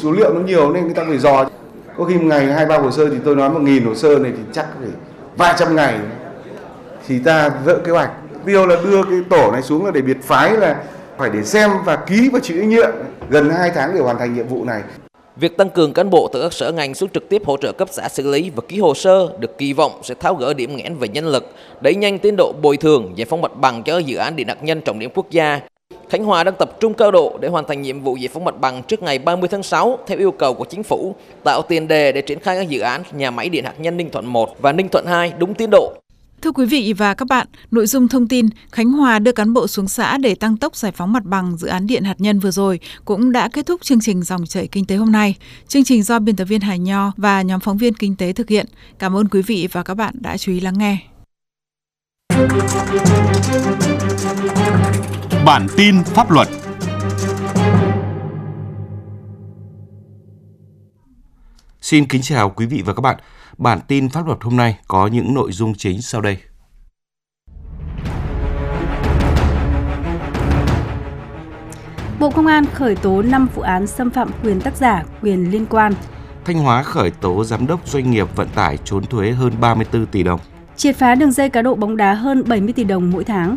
số liệu nó nhiều nên người ta phải dò. Có khi một ngày 2-3 hồ sơ thì tôi nói 1.000 hồ sơ này thì chắc phải vài trăm ngày thì ta vỡ kế hoạch. Tiêu là đưa cái tổ này xuống là để biệt phái là phải để xem và ký và chịu trách nhiệm gần 2 tháng để hoàn thành nhiệm vụ này. Việc tăng cường cán bộ từ các sở ngành xuống trực tiếp hỗ trợ cấp xã xử lý và ký hồ sơ được kỳ vọng sẽ tháo gỡ điểm nghẽn về nhân lực, đẩy nhanh tiến độ bồi thường, giải phóng mặt bằng cho dự án điện hạt nhân trọng điểm quốc gia. Khánh Hòa đang tập trung cao độ để hoàn thành nhiệm vụ giải phóng mặt bằng trước ngày 30 tháng 6 theo yêu cầu của chính phủ, tạo tiền đề để triển khai các dự án nhà máy điện hạt nhân Ninh Thuận 1 và Ninh Thuận 2 đúng tiến độ. Thưa quý vị và các bạn, nội dung thông tin Khánh Hòa đưa cán bộ xuống xã để tăng tốc giải phóng mặt bằng dự án điện hạt nhân vừa rồi cũng đã kết thúc chương trình Dòng chảy kinh tế hôm nay. Chương trình do biên tập viên Hải Nho và nhóm phóng viên kinh tế thực hiện. Cảm ơn quý vị và các bạn đã chú ý lắng nghe. Bản tin pháp luật. Xin kính chào quý vị và các bạn. Bản tin pháp luật hôm nay có những nội dung chính sau đây. Bộ Công an khởi tố 5 vụ án xâm phạm quyền tác giả, quyền liên quan. Thanh Hóa khởi tố giám đốc doanh nghiệp vận tải trốn thuế hơn 34 tỷ đồng. Triệt phá đường dây cá độ bóng đá hơn 70 tỷ đồng mỗi tháng.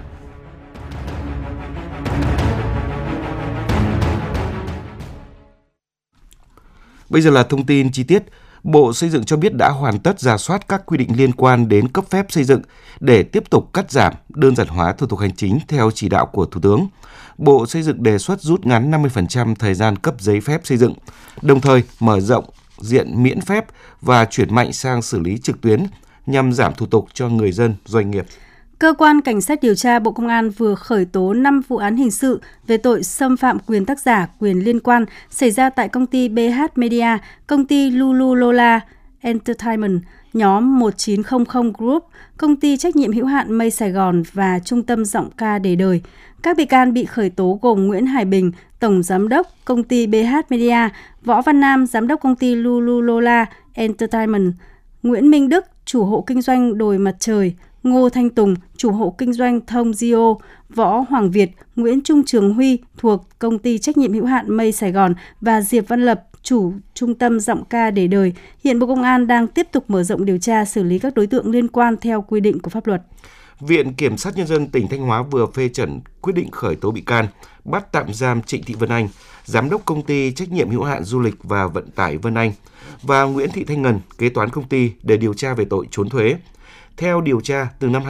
Bây giờ là thông tin chi tiết. Bộ Xây dựng cho biết đã hoàn tất rà soát các quy định liên quan đến cấp phép xây dựng để tiếp tục cắt giảm, đơn giản hóa thủ tục hành chính theo chỉ đạo của Thủ tướng. Bộ Xây dựng đề xuất rút ngắn 50% thời gian cấp giấy phép xây dựng, đồng thời mở rộng diện miễn phép và chuyển mạnh sang xử lý trực tuyến nhằm giảm thủ tục cho người dân, doanh nghiệp. Cơ quan Cảnh sát điều tra Bộ Công an vừa khởi tố 5 vụ án hình sự về tội xâm phạm quyền tác giả, quyền liên quan xảy ra tại công ty BH Media, công ty Lululola Entertainment, nhóm 1900 Group, công ty trách nhiệm hữu hạn Mây Sài Gòn và Trung tâm Giọng ca Để Đời. Các bị can bị khởi tố gồm Nguyễn Hải Bình, Tổng Giám đốc công ty BH Media, Võ Văn Nam, Giám đốc công ty Lululola Entertainment, Nguyễn Minh Đức, chủ hộ kinh doanh Đồi Mặt Trời, Ngô Thanh Tùng, chủ hộ kinh doanh Thông Gio, Võ Hoàng Việt, Nguyễn Trung Trường Huy thuộc công ty trách nhiệm hữu hạn Mây Sài Gòn và Diệp Văn Lập, chủ Trung tâm Giọng ca Để Đời. Hiện Bộ Công an đang tiếp tục mở rộng điều tra xử lý các đối tượng liên quan theo quy định của pháp luật. Viện Kiểm sát Nhân dân tỉnh Thanh Hóa vừa phê chuẩn quyết định khởi tố bị can, bắt tạm giam Trịnh Thị Vân Anh, Giám đốc công ty trách nhiệm hữu hạn du lịch và vận tải Vân Anh và Nguyễn Thị Thanh Ngân, kế toán công ty để điều tra về tội trốn thuế. Theo điều tra, từ năm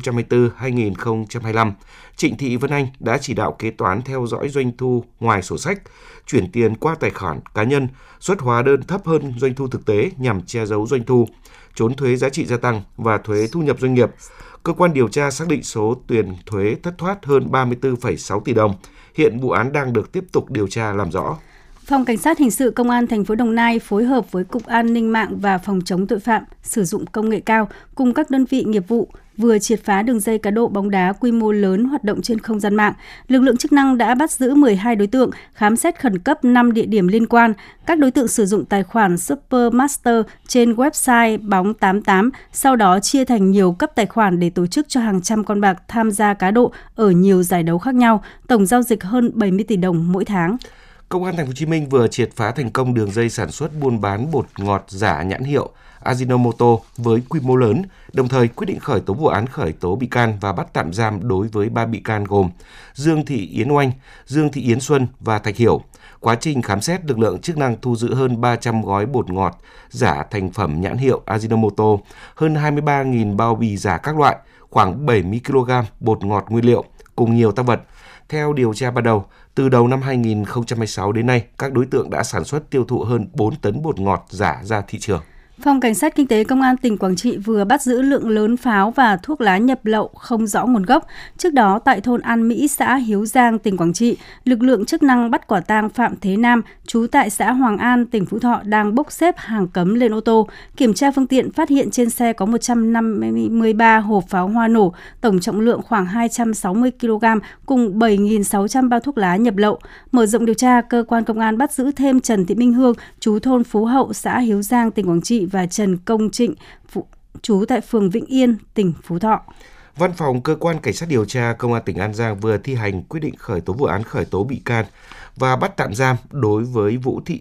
2024-2025, Trịnh Thị Vân Anh đã chỉ đạo kế toán theo dõi doanh thu ngoài sổ sách, chuyển tiền qua tài khoản cá nhân, xuất hóa đơn thấp hơn doanh thu thực tế nhằm che giấu doanh thu, trốn thuế giá trị gia tăng và thuế thu nhập doanh nghiệp. Cơ quan điều tra xác định số tiền thuế thất thoát hơn 34,6 tỷ đồng. Hiện vụ án đang được tiếp tục điều tra làm rõ. Phòng Cảnh sát Hình sự Công an thành phố Đồng Nai phối hợp với Cục An ninh mạng và Phòng chống tội phạm sử dụng công nghệ cao cùng các đơn vị nghiệp vụ vừa triệt phá đường dây cá độ bóng đá quy mô lớn hoạt động trên không gian mạng. Lực lượng chức năng đã bắt giữ 12 đối tượng, khám xét khẩn cấp 5 địa điểm liên quan. Các đối tượng sử dụng tài khoản Supermaster trên website Bóng 88, sau đó chia thành nhiều cấp tài khoản để tổ chức cho hàng trăm con bạc tham gia cá độ ở nhiều giải đấu khác nhau, tổng giao dịch hơn 70 tỷ đồng mỗi tháng. Công an Thành phố Hồ Chí Minh vừa triệt phá thành công đường dây sản xuất buôn bán bột ngọt giả nhãn hiệu Ajinomoto với quy mô lớn, đồng thời quyết định khởi tố vụ án khởi tố bị can và bắt tạm giam đối với 3 bị can gồm Dương Thị Yến Oanh, Dương Thị Yến Xuân và Thạch Hiểu. Quá trình khám xét, lực lượng chức năng thu giữ hơn 300 gói bột ngọt giả thành phẩm nhãn hiệu Ajinomoto, hơn 23.000 bao bì giả các loại, khoảng 70 kg bột ngọt nguyên liệu cùng nhiều tang vật. Theo điều tra ban đầu, từ đầu năm 2016 đến nay, các đối tượng đã sản xuất tiêu thụ hơn 4 tấn bột ngọt giả ra thị trường. Phòng Cảnh sát Kinh tế Công an tỉnh Quảng Trị vừa bắt giữ lượng lớn pháo và thuốc lá nhập lậu không rõ nguồn gốc. Trước đó, tại thôn An Mỹ, xã Hiếu Giang, tỉnh Quảng Trị, lực lượng chức năng bắt quả tang Phạm Thế Nam, trú tại xã Hoàng An, tỉnh Phú Thọ đang bốc xếp hàng cấm lên ô tô. Kiểm tra phương tiện, phát hiện trên xe có 153 hộp pháo hoa nổ, tổng trọng lượng khoảng 260 kg cùng 7.600 bao thuốc lá nhập lậu. Mở rộng điều tra, cơ quan công an bắt giữ thêm Trần Thị Minh Hương, trú thôn Phú Hậu, xã Hiếu Giang, tỉnh Quảng Trị và Trần Công Trịnh, trú tại phường Vĩnh Yên, tỉnh Phú Thọ. Văn phòng Cơ quan Cảnh sát điều tra Công an tỉnh An Giang vừa thi hành quyết định khởi tố vụ án khởi tố bị can và bắt tạm giam đối với Vũ Thị